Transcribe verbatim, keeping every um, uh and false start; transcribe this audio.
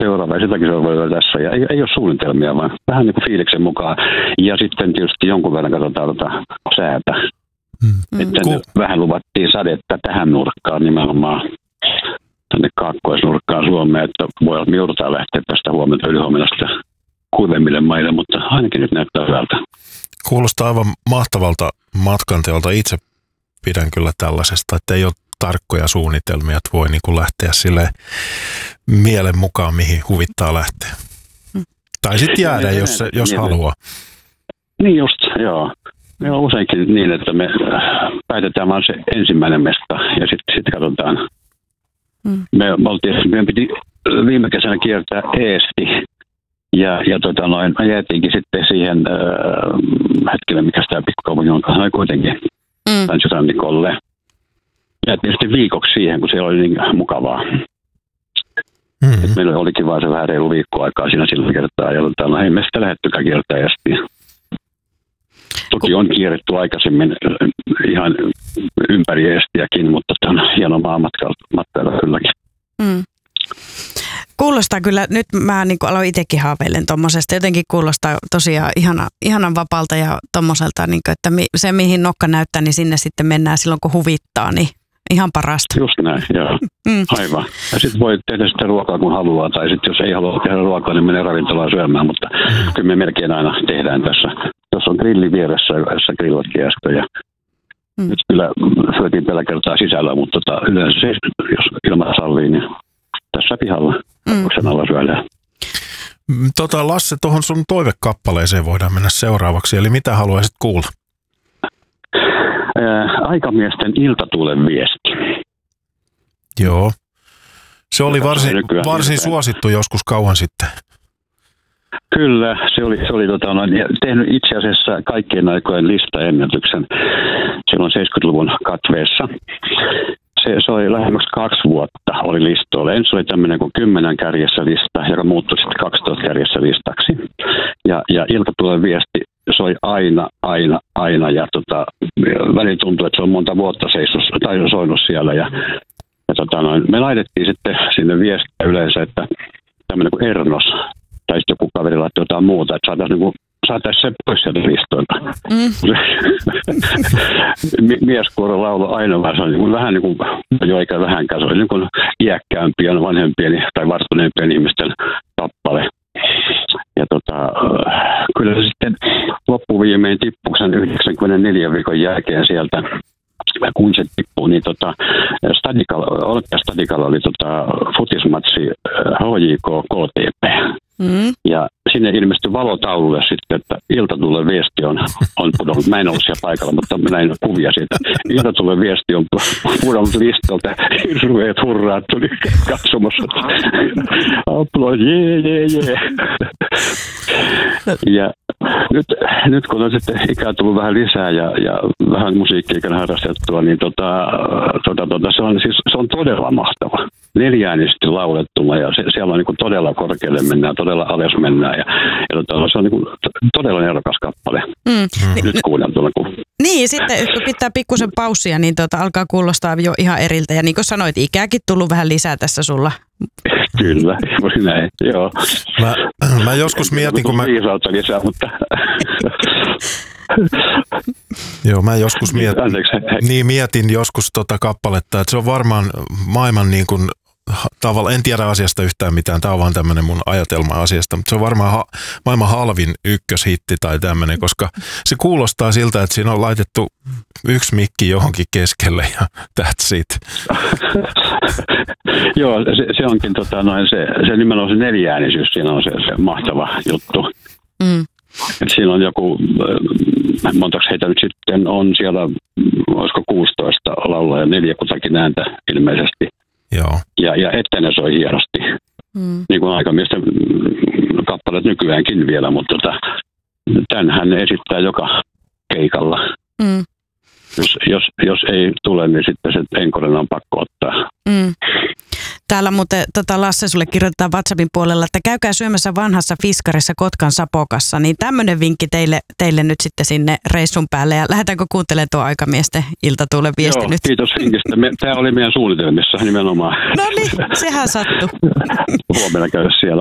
seuraava ja sitäkin se voi olla tässä. Ja ei, ei ole suunnitelmia, vaan vähän niin kuin fiiliksen mukaan. Ja sitten tietysti jonkun verran katsotaan tota säätä. Mm. Että Ku... vähän luvattiin sadetta tähän nurkkaan nimenomaan, tänne kaakkoisnurkkaan Suomeen, että voi olla, että me joudutaan lähteä tästä huomenta ylihuomenasta kuivemmille maille, mutta ainakin nyt näyttää hyvältä. Kuulostaa aivan mahtavalta matkanteolta. Itse pidän kyllä tällaisesta, että ei ole tarkkoja suunnitelmia, että voi niin kuin lähteä sille mielen mukaan, mihin huvittaa lähteä. Mm. Tai sitten jäädä, niin, jos, niin, jos niin, haluaa. Niin just, joo. Me on useinkin niin, että me päätetään vaan se ensimmäinen mesta ja sitten sit katsotaan. Mm. Me, me oltiin, meidän piti viime kesänä kiertää Eesti ja, ja tota noin, me jäätiinkin sitten siihen äh, hetkellä, mikä sitä pikkukaupunki on, noin kuitenkin mm. Länsi-rannikolle. Jäätiin sitten viikoksi siihen, kun siellä oli niin mukavaa. Mm-hmm. Meillä olikin vaan se vähän reilu viikko aikaa siinä sillä kertaa ja tota, no, ei me sitä lähettykään kiertää Eesti. Toki on kierretty aikaisemmin ihan ympäri Eestiäkin, mutta tämä on hieno maa matkailla kylläkin. Mm. Kuulostaa kyllä, nyt mä niin aloin itsekin haaveilen tuommoisesta. Jotenkin kuulostaa tosiaan ihana, ihanan vapaalta ja tuommoiselta, niin että se mihin nokka näyttää, niin sinne sitten mennään silloin kun huvittaa, niin ihan parasta. Just näin, joo. Mm. Aivan. Ja sitten voi tehdä sitä ruokaa kun haluaa, tai sitten jos ei halua tehdä ruokaa, niin menee ravintolaan syömään, mutta mm. kyllä me melkein aina tehdään tässä. Tuossa on grilli vieressä, jossa grillatkin äsken, ja mm. nyt kyllä syötiin tällä kertaa sisällä, mutta tota, yleensä se, jos ilma sallii, niin tässä pihalla mm. alla syödään. Tota, Lasse, tuohon sun toivekappaleeseen voidaan mennä seuraavaksi, eli mitä haluaisit kuulla? Ää, aikamiesten iltatuulen viesti. Joo. Se oli varsin, varsin suosittu joskus kauan sitten. Kyllä, se oli, se oli tota, noin, tehnyt itse asiassa kaikkien aikojen listaennätyksen silloin seitsemänkymmentäluvun katveessa. Se, se oli lähemmäksi kaksi vuotta oli listoilla. Ensin oli tämmöinen kuin kymmenen kärjessä lista, joka muuttui sitten kaksitoista kärjessä listaksi. Ja, ja iltatuulen viesti soi aina, aina, aina. Ja tota, välillä tuntui, että se on monta vuotta seissus, tai soinut siellä. Ja, ja tota, noin, me laitettiin sitten sinne viestiä yleensä, että tämmöinen kuin Ernos, tai sitten joku kaveri laittoi jotain muuta, että saataisiin niin saataisiin se pois sieltä listoilta. Mm. Mieskuoro laulu aina vaan, se on niin vähän niin kuin, jo eikä vähänkään, se on niin kuin iäkkäämpien, vanhempien tai varttuneempien ihmisten kappale. Ja tota, kyllä se sitten loppuviimein tippui sen yhdeksänkymmentäneljä viikon jälkeen sieltä. Kun se tippuu, niin tota, Stadikalla, Olympiastadikalla oli tota, futismatsi H J K K T P. Mm. Ja sinne ilmestyi valotaululle sitten, että iltatuulen viesti on, on pudonnut. Mä en ollut siellä paikalla, mutta mä näin kuvia siitä. Iltatuulen viesti on pudonnut listalta. Hirveet hurraat tuli katsomassa. Aplo, jee, jee, jee. Ja nyt, nyt kun on sitten ikää tullut vähän lisää ja, ja vähän musiikkiikan harrastettua, niin tota, tota, tota, se, on, siis, se on todella mahtava. Neljäänisesti laulettuna ja se, siellä on niin kuin todella korkealle mennään, todella alas mennään ja, ja tota, se on niin kuin todella nerokas kappale. Mm. Nyt kuunneltuna. Kun... Niin, sitten kun pitää pikkusen paussia, niin tota, alkaa kuulostaa jo ihan eriltä ja niin kuin sanoit, ikääkin tullut vähän lisää tässä sulla. Kyllä, näin, joo. Mä, mä joskus mietin, kun mä... Viisautta lisää, mutta... Joo, mä joskus mietin, niin mietin joskus tota kappaletta, että se on varmaan maailman niin kuin tavalla, en tiedä asiasta yhtään mitään, tämä on vaan tämmöinen mun ajatelma asiasta, mutta se on varmaan ha, maailman halvin ykköshitti tai tämmöinen, koska se kuulostaa siltä, että siinä on laitettu yksi mikki johonkin keskelle ja that's it. Joo, se, se onkin tota, noin, se, se nimenomaan se neljäänisyys, siinä on se, se mahtava juttu. Mm. Et siinä on joku, montaks heitä nyt sitten on siellä, olisiko kuusitoista laulaa ja neljä kutakin ääntä ilmeisesti. Joo. Ja, ja ettei soi hienosti. Mm. Niin kuin aikamiesten kappaleet nykyäänkin vielä, mutta tota, tämän hän esittää joka keikalla. Mm. Jos, jos, jos ei tule, niin sitten se enkorina on pakko ottaa. Mm. Tämä täällä muuten tota Lasse sulle kirjoitetaan WhatsAppin puolella, että käykää syömässä vanhassa fiskarissa Kotkan Sapokassa. Niin tämmöinen vinkki teille, teille nyt sitten sinne reissun päälle. Ja lähdetäänkö kuuntelemaan tuo Aikamiesten iltatuulen viesti Joo, nyt? kiitos vinkistä. Tämä oli meidän suunnitelmissa nimenomaan. No niin, sehän sattuu. Huomenna käydä siellä.